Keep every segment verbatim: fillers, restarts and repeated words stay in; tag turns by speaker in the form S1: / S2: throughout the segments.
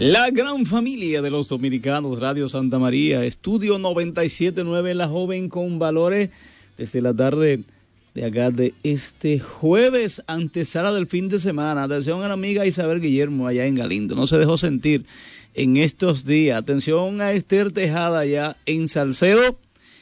S1: La gran familia de los dominicanos, Radio Santa María, estudio noventa y siete punto nueve, La Joven con Valores, desde la tarde de acá de este jueves, antesala del fin de semana. Atención a la amiga Isabel Guillermo allá en Galindo, no se dejó sentir en estos días. Atención a Esther Tejada allá en Salcedo.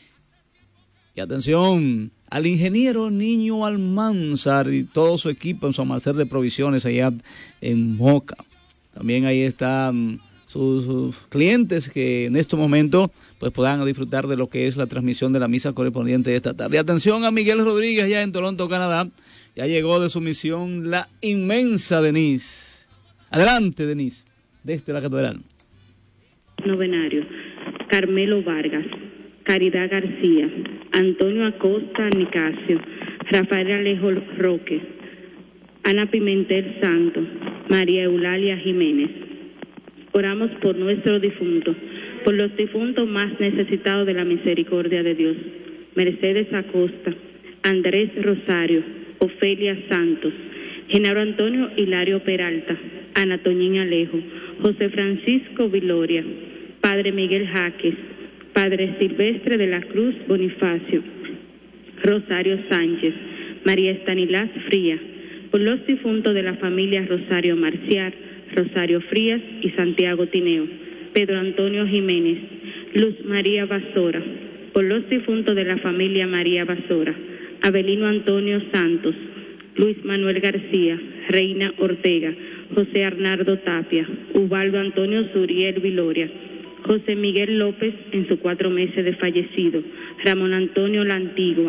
S1: Y atención al ingeniero Niño Almanzar y todo su equipo en su almacén de provisiones allá en Moca. También ahí están sus, sus clientes que en este momento pues puedan disfrutar de lo que es la transmisión de la misa correspondiente de esta tarde. Atención a Miguel Rodríguez ya en Toronto, Canadá. Ya llegó de su misión la inmensa Denise. Adelante, Denise, desde la catedral.
S2: Novenario, Carmelo Vargas, Caridad García, Antonio Acosta Nicasio, Rafael Alejo Roque, Ana Pimentel Santo, María Eulalia Jiménez. Oramos por nuestro difunto, por los difuntos más necesitados de la misericordia de Dios. Mercedes Acosta, Andrés Rosario, Ofelia Santos, Genaro Antonio Hilario Peralta, Ana Toñín Alejo, José Francisco Viloria, Padre Miguel Jaques, Padre Silvestre de la Cruz Bonifacio, Rosario Sánchez, María Estanilás Fría, por los difuntos de la familia Rosario Marcial, Rosario Frías y Santiago Tineo, Pedro Antonio Jiménez, Luz María Basora, por los difuntos de la familia María Basora, Abelino Antonio Santos, Luis Manuel García, Reina Ortega, José Arnardo Tapia, Ubaldo Antonio Zuriel Viloria, José Miguel López en sus cuatro meses de fallecido, Ramón Antonio La Antigua,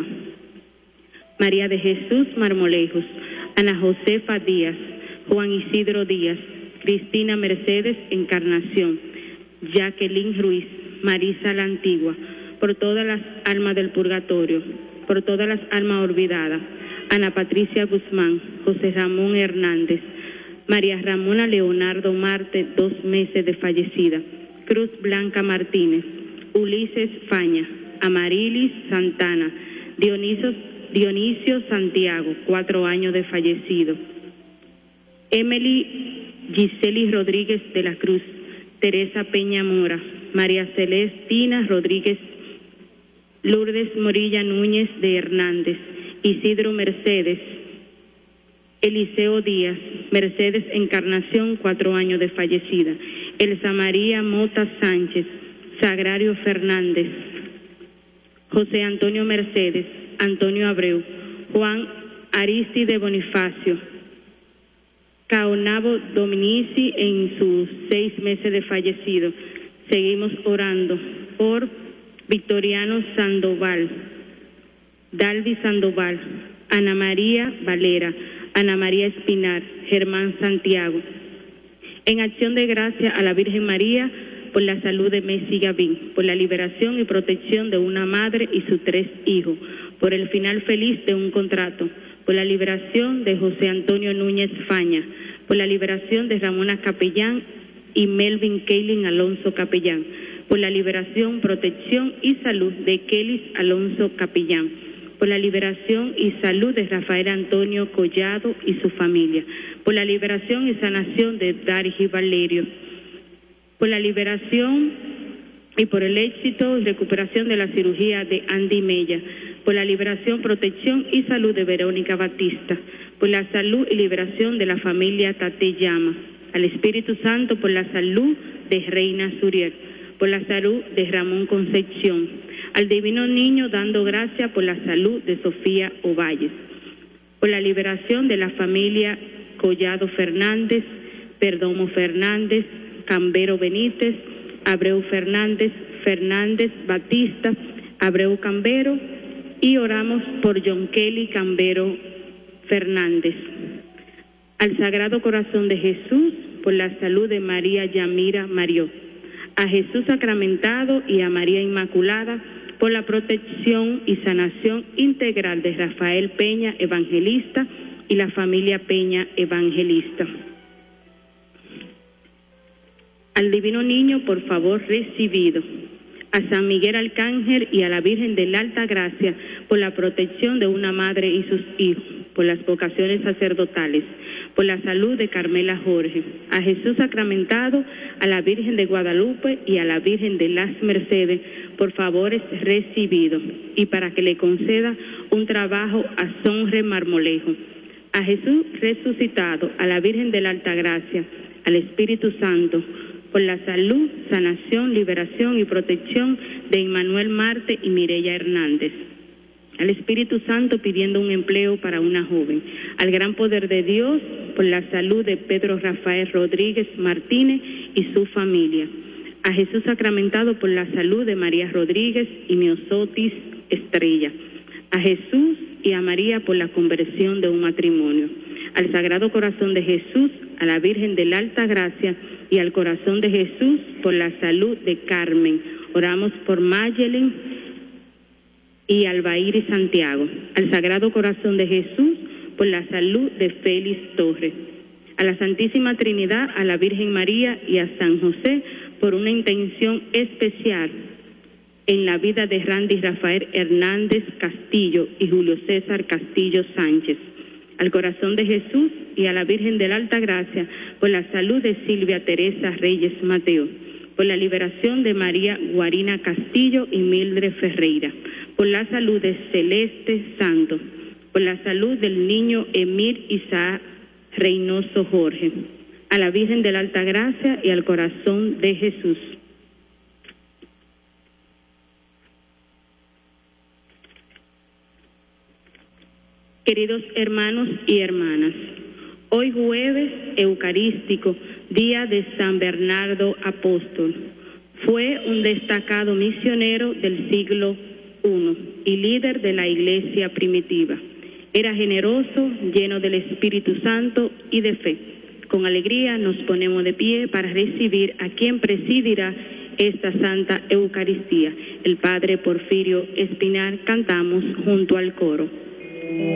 S2: María de Jesús Marmolejos, Ana Josefa Díaz, Juan Isidro Díaz, Cristina Mercedes Encarnación, Jacqueline Ruiz, Marisa La Antigua, por todas las almas del purgatorio, por todas las almas olvidadas, Ana Patricia Guzmán, José Ramón Hernández, María Ramona Leonardo Marte, dos meses de fallecida, Cruz Blanca Martínez, Ulises Faña, Amarilis Santana, Dionisio, Dionisio Santiago, cuatro años de fallecido, Emily Giseli Rodríguez de la Cruz, Teresa Peña Mora, María Celestina Rodríguez, Lourdes Morilla Núñez de Hernández, Isidro Mercedes, Eliseo Díaz, Mercedes Encarnación, cuatro años de fallecida, Elsa María Mota Sánchez, Sagrario Fernández, José Antonio Mercedes, Antonio Abreu, Juan Aristide Bonifacio, Caonabo Dominici en sus seis meses de fallecido. Seguimos orando por Victoriano Sandoval, Dalvi Sandoval, Ana María Valera, Ana María Espinar, Germán Santiago. En acción de gracia a la Virgen María por la salud de Messi Gavín, por la liberación y protección de una madre y sus tres hijos, por el final feliz de un contrato, por la liberación de José Antonio Núñez Faña, por la liberación de Ramona Capellán y Melvin Keilin Alonso Capellán, por la liberación, protección y salud de Kelis Alonso Capellán, por la liberación y salud de Rafael Antonio Collado y su familia, por la liberación y sanación de Dargi Valerio, por la liberación y por el éxito y recuperación de la cirugía de Andy Mella, por la liberación, protección y salud de Verónica Batista, por la salud y liberación de la familia Tate Llama, al Espíritu Santo por la salud de Reina Suriel, por la salud de Ramón Concepción, al Divino Niño dando gracias por la salud de Sofía Ovalles, por la liberación de la familia Collado Fernández, Perdomo Fernández, Cambero Benítez, Abreu Fernández, Fernández Batista, Abreu Cambero, y oramos por John Kelly Cambero Fernández. Al Sagrado Corazón de Jesús, por la salud de María Yamira Marió, a Jesús Sacramentado y a María Inmaculada, por la protección y sanación integral de Rafael Peña Evangelista y la familia Peña Evangelista. Al Divino Niño, por favor, recibido. A San Miguel Arcángel y a la Virgen de la Alta Gracia, por la protección de una madre y sus hijos, por las vocaciones sacerdotales, por la salud de Carmela Jorge, a Jesús sacramentado, a la Virgen de Guadalupe y a la Virgen de las Mercedes por favores recibidos y para que le conceda un trabajo a Sonre Marmolejo, a Jesús resucitado, a la Virgen de la Altagracia, al Espíritu Santo, por la salud, sanación, liberación y protección de Immanuel Marte y Mireya Hernández. Al Espíritu Santo pidiendo un empleo para una joven, al gran poder de Dios por la salud de Pedro Rafael Rodríguez Martínez y su familia, a Jesús sacramentado por la salud de María Rodríguez y Miosotis Estrella, a Jesús y a María por la conversión de un matrimonio, al Sagrado Corazón de Jesús, a la Virgen de la Alta Gracia y al Corazón de Jesús por la salud de Carmen. Oramos por Mayelen y Albair y Santiago, al Sagrado Corazón de Jesús por la salud de Félix Torres, a la Santísima Trinidad, a la Virgen María y a San José por una intención especial en la vida de Randy Rafael Hernández Castillo y Julio César Castillo Sánchez, al Corazón de Jesús y a la Virgen de la Alta Gracia por la salud de Silvia Teresa Reyes Mateo, por la liberación de María Guarina Castillo y Mildred Ferreira, por la salud de Celeste Santo, por la salud del niño Emir Isaac Reynoso Jorge, a la Virgen de la Alta Gracia y al Corazón de Jesús. Queridos hermanos y hermanas, hoy jueves eucarístico, día de San Bernardo Apóstol, fue un destacado misionero del siglo primero y líder de la iglesia primitiva. Era generoso, lleno del Espíritu Santo y de fe. Con alegría nos ponemos de pie para recibir a quien presidirá esta Santa Eucaristía, el Padre Porfirio Espinar. Cantamos junto al coro.